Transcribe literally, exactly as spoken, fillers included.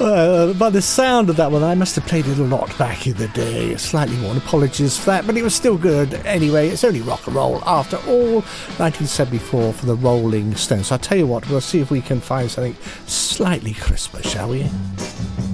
Uh, by the sound of that one, I must have played it a lot back in the day. Slightly worn, apologies for that, but it was still good. Anyway, it's only rock and roll after all. nineteen seventy-four for the Rolling Stones. So I'll tell you what, we'll see if we can find something slightly crisper, shall we?